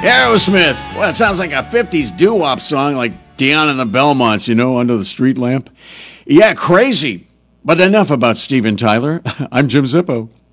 Aerosmith. Well, it sounds like a 50s doo-wop song like Dion and the Belmonts, Under the Street Lamp. Yeah, crazy. But enough about Steven Tyler. I'm Jim Zippo.